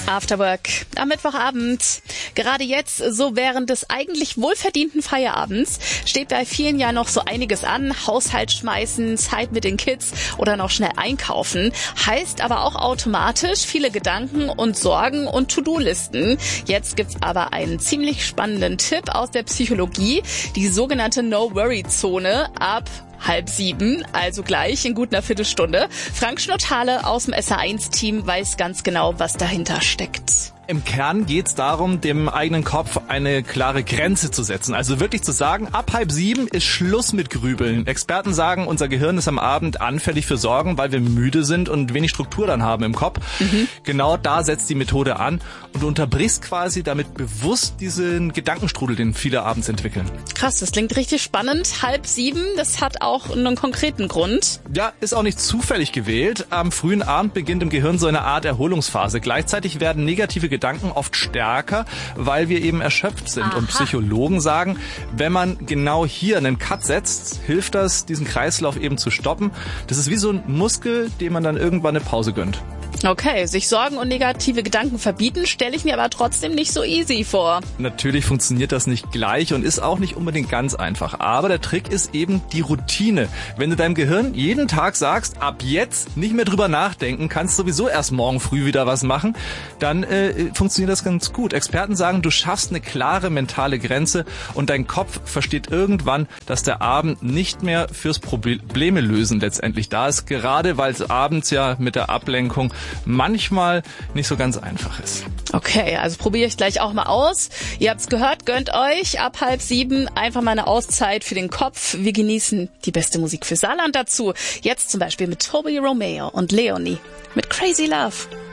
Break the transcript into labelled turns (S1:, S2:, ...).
S1: Afterwork am Mittwochabend. Gerade jetzt, so während des eigentlich wohlverdienten Feierabends, steht bei vielen ja noch so einiges an. Haushalt schmeißen, Zeit mit den Kids oder noch schnell einkaufen. Heißt aber auch automatisch viele Gedanken und Sorgen und To-Do-Listen. Jetzt gibt's aber einen ziemlich spannenden Tipp aus der Psychologie. Die sogenannte No-Worry-Zone ab 6:30, also gleich in gut einer Viertelstunde. Frank Schnottale aus dem SR1-Team weiß ganz genau, was dahinter steckt.
S2: Im Kern geht's darum, dem eigenen Kopf eine klare Grenze zu setzen. Also wirklich zu sagen, ab 6:30 ist Schluss mit Grübeln. Experten sagen, unser Gehirn ist am Abend anfällig für Sorgen, weil wir müde sind und wenig Struktur dann haben im Kopf. Genau da setzt die Methode an und du unterbrichst quasi damit bewusst diesen Gedankenstrudel, den viele abends entwickeln.
S1: Krass, das klingt richtig spannend. 6:30, das hat auch einen konkreten Grund.
S2: Ja, ist auch nicht zufällig gewählt. Am frühen Abend beginnt im Gehirn so eine Art Erholungsphase. Gleichzeitig werden negative Gedanken oft stärker, weil wir eben erschöpft sind. Und Psychologen sagen, wenn man genau hier einen Cut setzt, hilft das, diesen Kreislauf eben zu stoppen. Das ist wie so ein Muskel, dem man dann irgendwann eine Pause gönnt.
S1: Okay, sich Sorgen und negative Gedanken verbieten, stelle ich mir aber trotzdem nicht so easy vor.
S2: Natürlich funktioniert das nicht gleich und ist auch nicht unbedingt ganz einfach. Aber der Trick ist eben die Routine. Wenn du deinem Gehirn jeden Tag sagst, ab jetzt nicht mehr drüber nachdenken, kannst sowieso erst morgen früh wieder was machen, dann funktioniert das ganz gut. Experten sagen, du schaffst eine klare mentale Grenze und dein Kopf versteht irgendwann, dass der Abend nicht mehr fürs Probleme lösen letztendlich da ist. Gerade weil es abends ja mit der Ablenkung manchmal nicht so ganz einfach ist.
S1: Okay, also probiere ich gleich auch mal aus. Ihr habt's gehört, gönnt euch ab 6:30 einfach mal eine Auszeit für den Kopf. Wir genießen die beste Musik für Saarland dazu. Jetzt zum Beispiel mit Toby Romeo und Leonie mit Crazy Love.